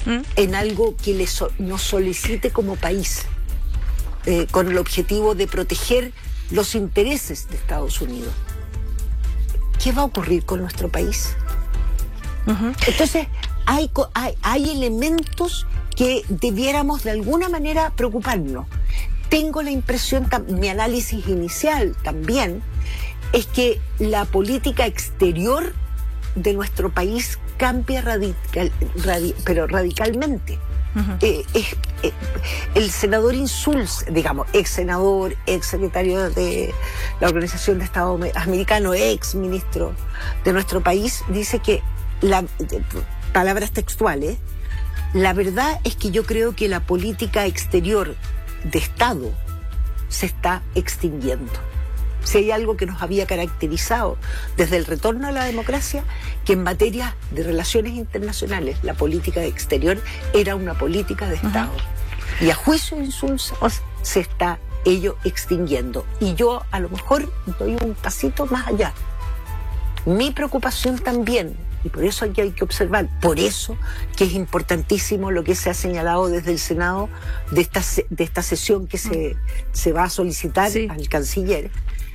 en algo que nos solicite como país, con el objetivo de proteger los intereses de Estados Unidos. ¿Qué va a ocurrir con nuestro país? Entonces, hay elementos que debiéramos de alguna manera preocuparnos. Tengo la impresión, mi análisis inicial también, es que la política exterior de nuestro país cambia pero radicalmente. El senador Insulza, digamos, ex senador, ex secretario de la Organización de Estados Americanos, ex ministro de nuestro país, dice que, palabras textuales, la verdad es que yo creo que la política exterior de Estado se está extinguiendo. Si hay algo que nos había caracterizado desde el retorno a la democracia, que en materia de relaciones internacionales la política exterior era una política de Estado. Y a juicio de Insulza se está ello extinguiendo. Y yo a lo mejor doy un pasito más allá. Mi preocupación también, y por eso aquí hay que observar, por eso que es importantísimo lo que se ha señalado desde el Senado de esta sesión que se va a solicitar al canciller,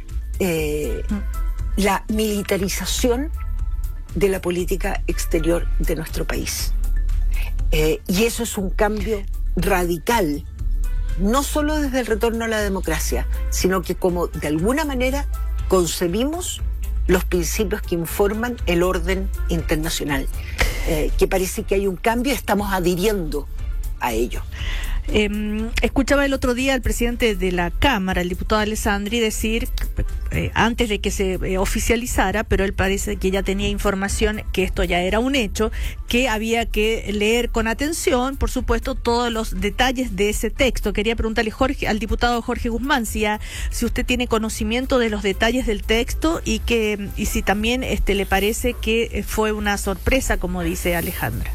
la militarización de la política exterior de nuestro país. Y eso es un cambio radical, no solo desde el retorno a la democracia, sino que como de alguna manera concebimos los principios que informan el orden internacional, que parece que hay un cambio, estamos adhiriendo a ello. Escuchaba el otro día al presidente de la Cámara, el diputado Alessandri, decir, antes de que se oficializara, pero él parece que ya tenía información que esto ya era un hecho, que había que leer con atención, por supuesto, todos los detalles de ese texto. Quería preguntarle al diputado Jorge Guzmán si usted tiene conocimiento de los detalles del texto y si también le parece que fue una sorpresa, como dice Alejandra.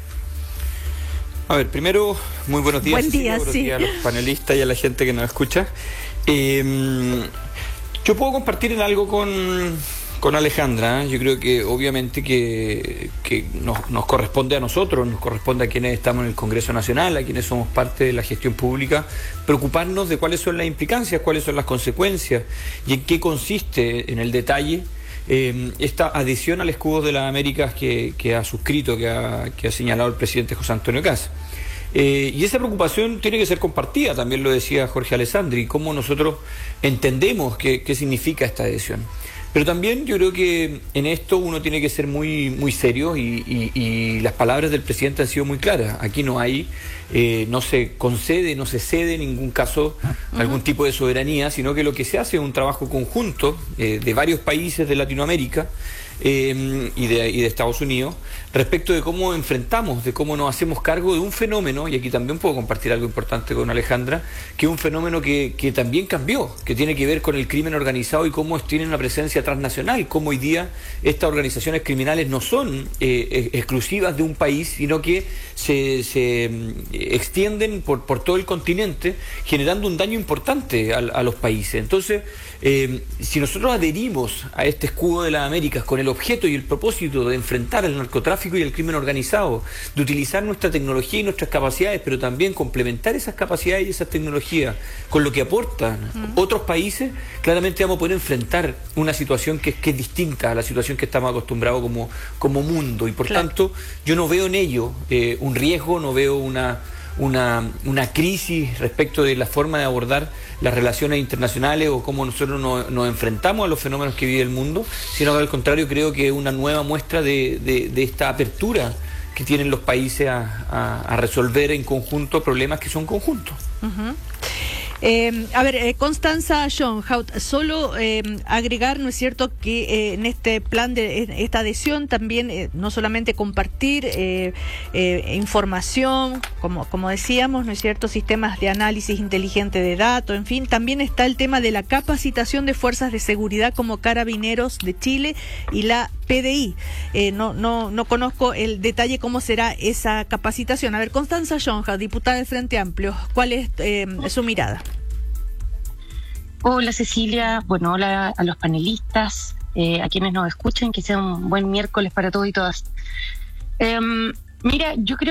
A ver, primero, muy buenos días. Buen día, buenos días a los panelistas y a la gente que nos escucha. Yo puedo compartir en algo con Alejandra. Yo creo que obviamente que nos corresponde a nosotros, nos corresponde a quienes estamos en el Congreso Nacional, a quienes somos parte de la gestión pública, preocuparnos de cuáles son las implicancias, cuáles son las consecuencias y en qué consiste en el detalle esta adhesión al escudo de las Américas que ha suscrito, que ha señalado el presidente José Antonio Kast. Y esa preocupación tiene que ser compartida, también lo decía Jorge Alessandri, cómo nosotros entendemos qué significa esta adhesión. Pero también yo creo que en esto uno tiene que ser muy, muy serio y las palabras del presidente han sido muy claras. Aquí no se concede, no se cede en ningún caso algún tipo de soberanía, sino que lo que se hace es un trabajo conjunto de varios países de Latinoamérica y de Estados Unidos respecto de cómo enfrentamos, de cómo nos hacemos cargo de un fenómeno, y aquí también puedo compartir algo importante con Alejandra, que es un fenómeno que también cambió, que tiene que ver con el crimen organizado y cómo tienen una presencia transnacional, cómo hoy día estas organizaciones criminales no son exclusivas de un país, sino que se extienden por todo el continente, generando un daño importante a los países. Entonces, si nosotros adherimos a este escudo de las Américas con el objeto y el propósito de enfrentar el narcotráfico y el crimen organizado, de utilizar nuestra tecnología y nuestras capacidades, pero también complementar esas capacidades y esas tecnologías con lo que aportan otros países, claramente vamos a poder enfrentar una situación que es distinta a la situación que estamos acostumbrados como mundo, y por tanto yo no veo en ello un riesgo, no veo una crisis respecto de la forma de abordar las relaciones internacionales o cómo nosotros nos enfrentamos a los fenómenos que vive el mundo, sino que al contrario creo que es una nueva muestra de esta apertura que tienen los países a resolver en conjunto problemas que son conjuntos. Constanza Schoenhout, solo agregar, ¿no es cierto?, que en este plan de esta adhesión también no solamente compartir información, como decíamos, ¿no es cierto?, sistemas de análisis inteligente de datos, en fin, también está el tema de la capacitación de fuerzas de seguridad como Carabineros de Chile y la PDI. No conozco el detalle cómo será esa capacitación. A ver, Constanza Schoenhout, diputada del Frente Amplio, ¿cuál es su mirada? Hola Cecilia, bueno, hola a los panelistas, a quienes nos escuchen, que sea un buen miércoles para todos y todas. Mira, yo creo